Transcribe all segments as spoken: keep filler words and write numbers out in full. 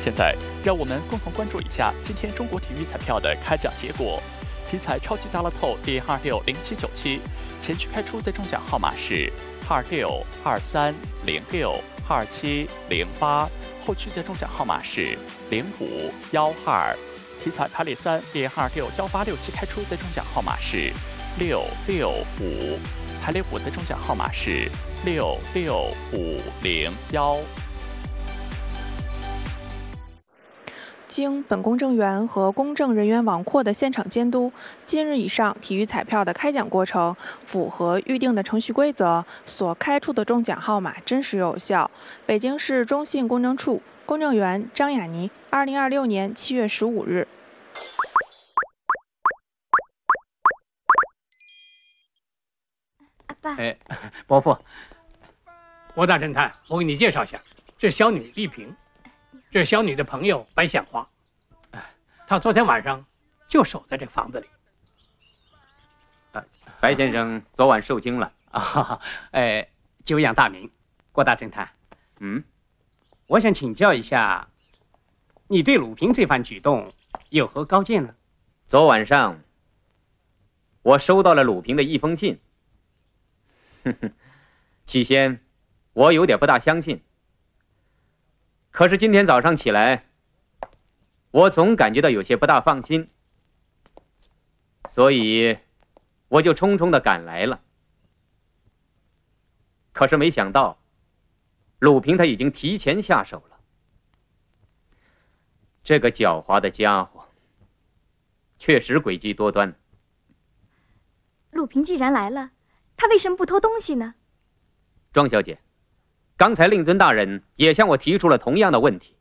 现在，让我们共同关注一下今天中国体育彩票的开奖结果。体彩超级大乐透第二六零七九七，前区开出的中奖号码是二六二三零六二七零八，后区的中奖号码是零五幺二。体彩排列三第二六幺八六七开出的中奖号码是六六五，排列五的中奖号码是六六五零幺。 经本公证员和公证人员网扩的现场监督，今日以上体育彩票的开奖过程符合预定的程序规则，所开出的中奖号码真实有效。北京市中信公证处公证员张雅妮，二零二六年七月十五日。 阿爸， 哎，伯父，郭大侦探，我给你介绍一下，这是小女丽萍。这是小女的朋友白显华，她昨天晚上就守在这个房子里。 呃、白先生昨晚受惊了啊，哎，久仰大名，郭大侦探。 嗯， 我想请教一下，你对鲁平这番举动有何高见呢？ 昨晚上我收到了鲁平的一封信，哼哼，起先我有点不大相信。可是今天早上起来，我总感觉到有些不大放心，所以我就匆匆的赶来了。可是没想到，鲁平他已经提前下手了。这个狡猾的家伙，确实诡计多端。 鲁平既然来了，他为什么不偷东西呢？ 庄小姐。刚才令尊大人也向我提出了同样的问题，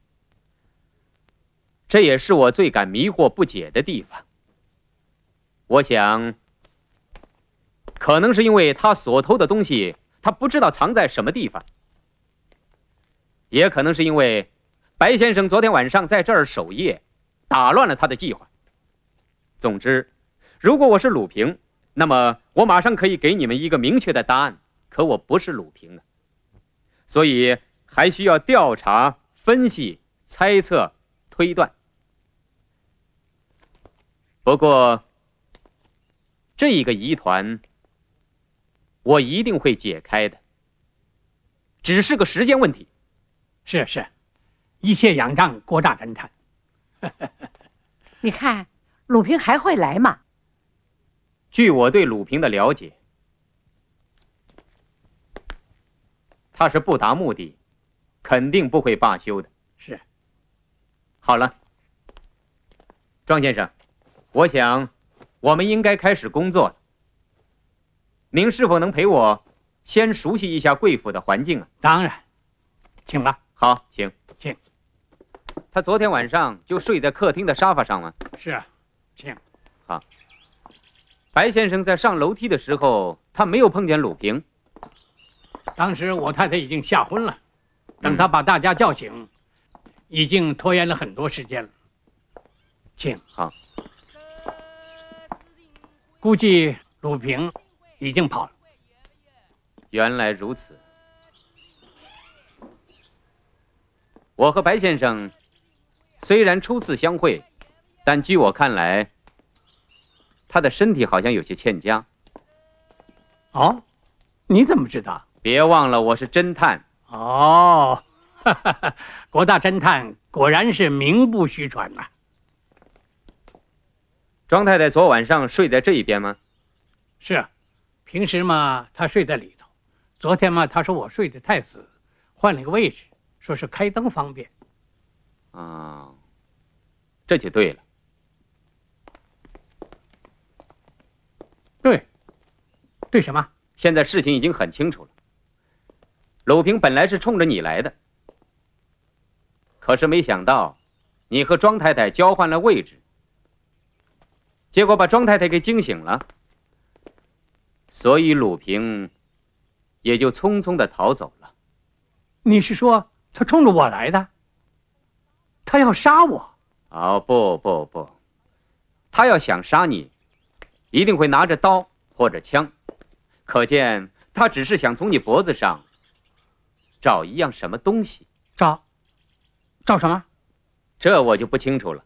这也是我最感迷惑不解的地方。我想，可能是因为他所偷的东西，他不知道藏在什么地方，也可能是因为白先生昨天晚上在这儿守夜，打乱了他的计划。总之，如果我是鲁平，那么我马上可以给你们一个明确的答案。可我不是鲁平啊。所以还需要调查、分析、猜测、推断。不过，这一个疑团，我一定会解开的，只是个时间问题。 是是，一切仰仗郭大侦探。 你看，鲁平还会来吗？ 据我对鲁平的了解，他是不达目的，肯定不会罢休的。 是。 好了，庄先生，我想我们应该开始工作了。您是否能陪我先熟悉一下贵府的环境啊？ 当然，请吧。 好，请请。 他昨天晚上就睡在客厅的沙发上吗？ 是啊，请。 好。白先生在上楼梯的时候，他没有碰见鲁平。 当时我太太已经吓昏了，等她把大家叫醒，嗯、已经拖延了很多时间了。请好。 估计鲁平已经跑了。 原来如此。我和白先生虽然初次相会，但据我看来，他的身体好像有些欠佳。 哦，你怎么知道？ 别忘了，我是侦探。 哦，哈哈哈，郭大侦探果然是名不虚传呐、啊。 庄太太昨晚上睡在这一边吗？ 是啊，平时嘛，她睡在里头。昨天嘛，她说我睡得太死，换了个位置，说是开灯方便。 啊，这就对了。 对，对什么？ 现在事情已经很清楚了。鲁平本来是冲着你来的，可是没想到你和庄太太交换了位置，结果把庄太太给惊醒了，所以鲁平也就匆匆的逃走了。 你是说他冲着我来的？他要杀我？ 哦，不不不，他要想杀你，一定会拿着刀或者枪，可见他只是想从你脖子上找一样什么东西。 找？找什么？ 这我就不清楚了。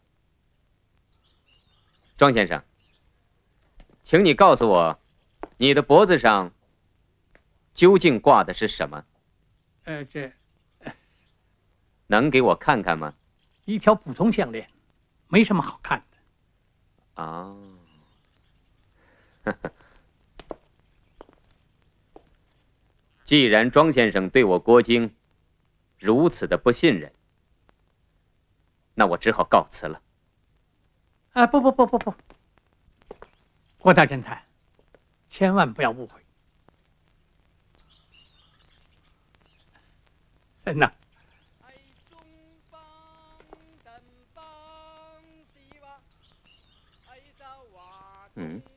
庄先生，请你告诉我，你的脖子上究竟挂的是什么？ 呃，这能给我看看吗？ 一条普通项链，没什么好看的。 啊，既然庄先生对我郭京如此的不信任，那我只好告辞了。 啊，不不不不不，郭大侦探，千万不要误会。嗯呐。 嗯。